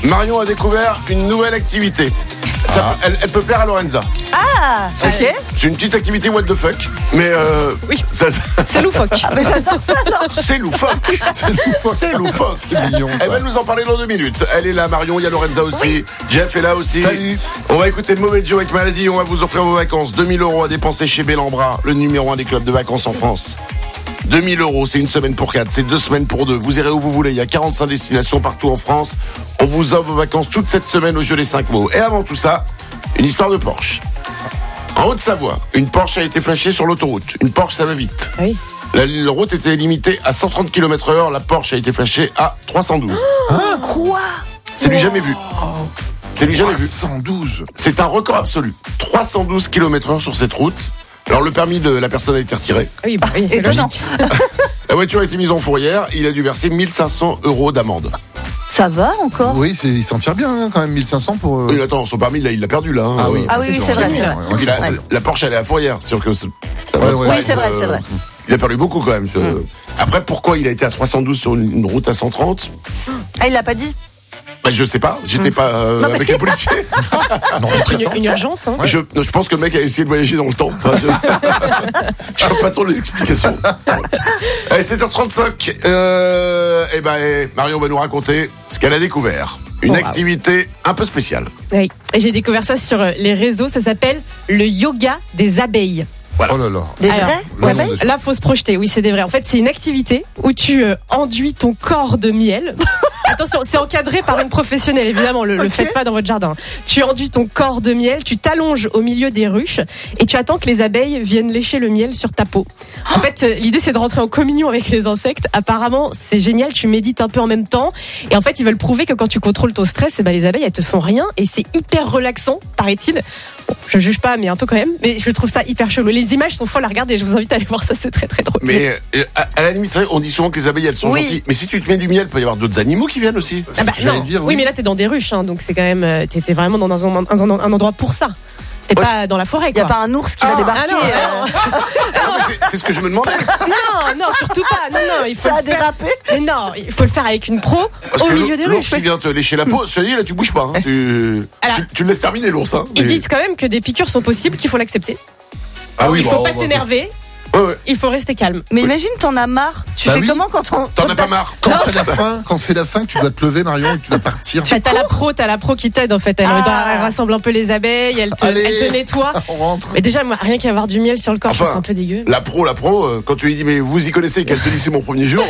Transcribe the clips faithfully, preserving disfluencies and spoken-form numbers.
Marion a découvert une nouvelle activité. Ça, ah. elle, elle peut plaire à Lorenza. Ah, c'est, ok. C'est une petite activité what the fuck, mais euh, oui. Ça, c'est loufoque. Ah, mais j'adore ça, non. C'est loufoque. C'est loufoque. C'est loufoque. C'est mignon, ça. Elle va nous en parler dans deux minutes. Elle est là, Marion. Il y a Lorenza aussi. Oui. Jeff est là aussi. Salut. On va écouter Mauvais Joe avec Maladie. On va vous offrir vos vacances. deux mille euros à dépenser chez Bellambra, le numéro un des clubs de vacances en France. deux mille euros, c'est une semaine pour quatre, c'est deux semaines pour deux. Vous irez où vous voulez. Il y a quarante-cinq destinations partout en France. On vous offre vos vacances toute cette semaine au jeu des cinq mots. Et avant tout ça, une histoire de Porsche. En Haute-Savoie, une Porsche a été flashée sur l'autoroute. Une Porsche, ça va vite. Oui. La, la route était limitée à cent trente kilomètres heure. La Porsche a été flashée à trois cent douze. Hein, quoi? C'est du jamais vu. C'est du jamais vu. trois cent douze. C'est un record absolu. trois cent douze kilomètres heure sur cette route. Alors le permis de la personne a été retiré. Oui, bah, oui, étonnant. La voiture a été mise en fourrière. Il a dû verser mille cinq cents euros d'amende. Ça va encore? Oui, c'est, il s'en tire bien hein, quand même, mille cinq cents pour... Euh... Oui, attends, son permis, là, il l'a perdu, là. Hein. Ah oui, ah, oui, oui c'est, c'est vrai. vrai. Ouais, la, ouais. la Porsche, elle est à fourrière. C'est sûr que... C'est... Ouais, ouais, oui, ouais, c'est vrai, euh, c'est vrai. Il a perdu beaucoup, quand même. Mm. Après, pourquoi il a été à trois cent douze sur une, une route à cent trente? Ah, il l'a pas dit? Bah, je sais pas, j'étais mmh. pas euh, non, avec mais... les policiers. Non, une, une urgence. Hein. Je, je pense que le mec a essayé de voyager dans le temps. Enfin, je ne vois pas trop les explications. Allez, sept heures trente-cinq. Euh, et ben, Marion va nous raconter ce qu'elle a découvert. Une oh, activité wow. un peu spéciale. Oui, et j'ai découvert ça sur les réseaux. Ça s'appelle le yoga des abeilles. Voilà. Oh là là. Des vrais ouais, Là, faut se projeter. Oui, c'est des vrais. En fait, c'est une activité où tu euh, enduis ton corps de miel. Attention, c'est encadré par une professionnelle, évidemment. Le, okay. le faites pas dans votre jardin. Tu enduis ton corps de miel, tu t'allonges au milieu des ruches et tu attends que les abeilles viennent lécher le miel sur ta peau. En fait, euh, l'idée, c'est de rentrer en communion avec les insectes. Apparemment, c'est génial. Tu médites un peu en même temps. Et en fait, ils veulent prouver que quand tu contrôles ton stress, eh ben, les abeilles, elles te font rien. Et c'est hyper relaxant, paraît-il. Bon, je juge pas, mais un peu quand même. Mais je trouve ça hyper chelou. Les images sont folles à regarder. Je vous invite à aller voir ça. C'est très très drôle. Mais euh, à, à la limite, on dit souvent que les abeilles, elles sont oui. gentilles. Mais si tu te mets du miel, il peut y avoir d'autres animaux qui viennent aussi. Ah bah, non. Dire, oui. oui, mais là, t'es dans des ruches, hein, donc c'est quand même. T'es, t'es vraiment dans un, un, un, un endroit pour ça. T'es ouais. pas dans la forêt, quoi. Il n'y a pas un ours qui ah, va débarquer. Ah non, euh... non mais c'est, c'est ce que je me demandais. Non, non, surtout pas. Non, non, il faut ça le a faire. dérapé. Mais non, il faut le faire avec une pro. Parce au que milieu des ruches. L'ours qui vient te lécher la peau, celui là, tu bouges pas. Hein. Tu, Alors, tu, tu le laisses terminer, l'ours. Hein, ils mais... disent quand même que des piqûres sont possibles, qu'il faut l'accepter. Ah oui, il bah, faut pas bah, s'énerver. Ouais, ouais. Il faut rester calme. Mais oui. imagine, t'en as marre. Tu bah fais oui. comment quand on. T'en as pas marre. Quand c'est la fin, quand c'est la fin, que tu dois te lever, Marion, et que tu dois partir. Bah, t'as la pro, t'as la pro qui t'aide en fait. Elle, ah. elle rassemble un peu les abeilles, elle te, Allez, elle te nettoie. On rentre. Mais déjà, moi, rien qu'avoir du miel sur le corps, enfin, c'est un peu dégueu. La pro, la pro, euh, quand tu lui dis mais vous y connaissez, qu'elle te dit c'est mon premier jour.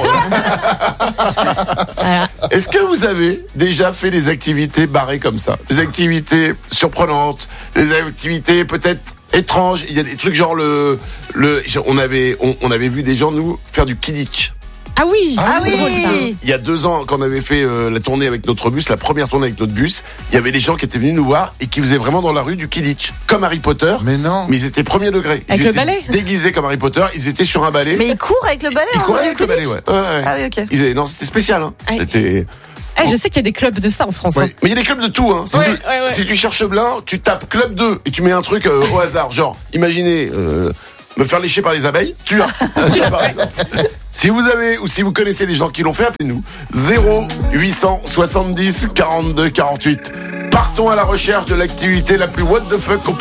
Voilà. Est-ce que vous avez déjà fait des activités barrées comme ça, des activités surprenantes, des activités peut-être étranges? Il y a des trucs genre le le on avait on, on avait vu des gens nous faire du kidditch. Ah oui, ah c'est oui. drôle ça. Il y a deux ans, quand on avait fait euh, la tournée avec notre bus, la première tournée avec notre bus, il y avait des gens qui étaient venus nous voir et qui faisaient vraiment dans la rue du kidditch, comme Harry Potter. Mais non. Mais ils étaient premier degré. Ils avec étaient le balai. Déguisés comme Harry Potter. Ils étaient sur un balai. Mais ils courent avec le balai. Ils couraient avec le balai, ouais. ouais, ouais. Ah oui, ok. Ils avaient... Non, c'était spécial. Hein. Ah, c'était. Eh, je sais qu'il y a des clubs de ça en France. Ouais. Hein. Mais il y a des clubs de tout. Hein. Si, ouais, tu, ouais, ouais. si tu cherches Blin, tu tapes club deux et tu mets un truc euh, au hasard. Genre, imaginez euh, me faire lécher par les abeilles. Tu as. tu as par exemple. Si vous avez ou si vous connaissez des gens qui l'ont fait, appelez-nous. zéro huit cent soixante-dix quarante-deux quarante-huit. Partons à la recherche de l'activité la plus what the fuck qu'on